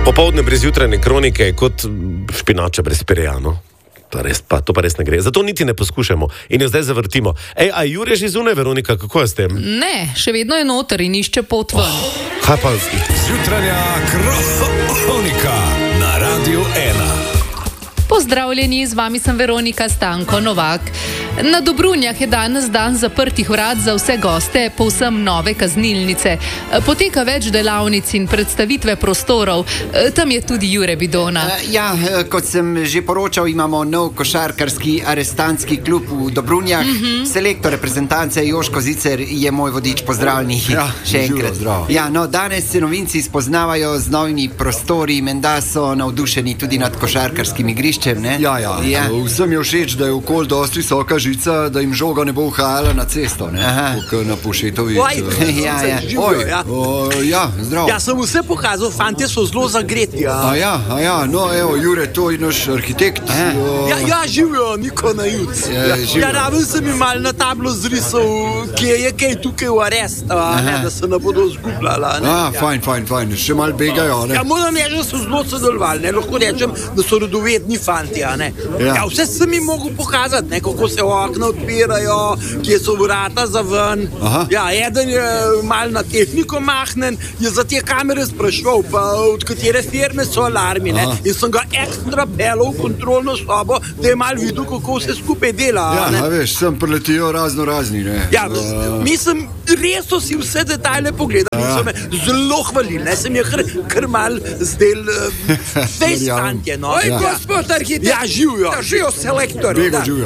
Popoldne brez jutranje kronike je kot špinača brez pireja, no. To pa res ne gre. Zato niti ne poskušamo in jo zdaj zavrtimo. A Jure že zunaj, Veronika, kako je s tem? Ne, še vedno je noter in išče pot ven. Kaj pa? Jutranja kronika na Radiu 1. Pozdravljeni, z vami sem Veronika Stanko Novak. Na Dobrunjah je danes dan zaprtih vrat za vse goste povsem nove kaznilnice. Poteka več delavnic in predstavitve prostorov. Tam je tudi Jure Bidona. Kot sem že poročal, imamo nov košarkarski arestantski klub v Dobrunjah. Selektor reprezentance Joško Zicer je moj vodič. Pozdravljeni. Še enkrat. Danes se novinci spoznavajo z novimi prostori. Menda so navdušeni tudi nad košarkarskim igriščem, ne? Vsem je všeč, da je okoli dosti visoka žica, da jim žoga ne bo uhajala na cesto, ne? Kot na Pušetovi. Zdrav. Ja, sem vse pokazal, fantje so zelo zagreti. Jure, to je naš arhitekt. Živijo, Niko Najuc. Raven sem jim mal na tablo zrisal, kje je kaj tukaj v arest, da se ne bodo zgubljala. Fajn, še mal begajo, ne? Moram reči, da so zelo sodelovali, ne? Lahko rečem, da so rodovedni fantje, ne? Vse sem jim mogel pokazati, ne? Kako se okna odpirajo, kje so vrata za ven. Eden je mal na tehniko mahnen, je za te kamere sprašval, pa od katere firme so alarmi, ne? In sem ga ekstra pelal v kontrolno sobo, da je mal videl, kako se skupaj dela. Veš, sem preletijo razni, ne? Mislim, res so si vse detajle pogledali in so me zelo hvalili, ne? Sem je kar mal zdel fejs fantje, no? Gospod arhitekt, živijo selektor.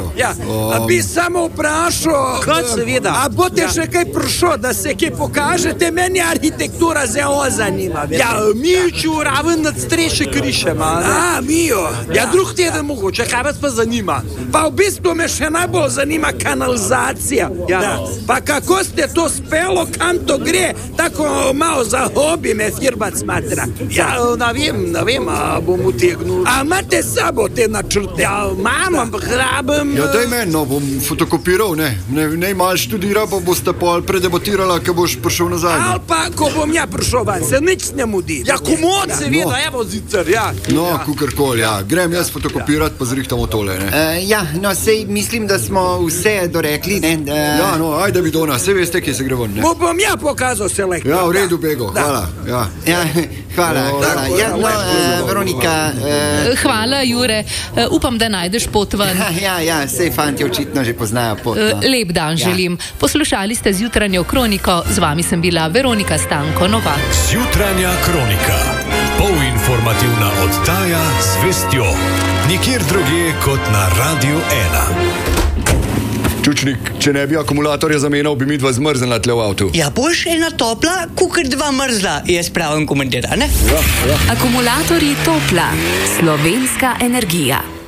Bi samo vprašal, a boste še kaj prišel, da se kaj pokažete? Meni arhitektura zelo zanima. Miču raven nad streše krišema. Mijo. Drug teden mogoče, kaj vas pa zanima? Pa v bistvu me še najbolj zanima kanalizacija. Pa kako ste to spelo, kam to gre? Tako malo za hobi me firma smatra. Ne vem, a bom utegnul. A imate sabo te načrte? Imam, ampak rabim... Daj meni, bom fotokopiral, ne? Ne malo študira, pa boste pol predebatirala, ko boš prišel nazaj. Ali pa, ko bom prišel van, se nič ne mudi. Komod seveda, evo Zicer, kukorkoli, Grem jaz fotokopirat, pa zrihtamo tole, ne? Sej mislim, da smo vse dorekli, ne? Ajde Bidona, sej veste, kje se gre ven, ne? Bom pokazal selektor. V redu, Bego, hvala. Hvala. Veronika. Hvala, Jure. Upam, da najdeš pot ven. Sej fanti očitno že poznajo pot. Lep dan želim. Poslušali ste Zjutranjo kroniko, z vami sem bila Veronika Stanko Novak. Zjutranja kronika. Polinformativna oddaja z vestjo. Nikjer drugje kot na Radiu 1. Čučnik, če ne bi akumulatorja zamenjal, bi midva zmrznila tle v avtu. Boš ena topla, kukor dva mrzla, je spravim komentar, ne? Akumulatorji Topla. Slovenska energija.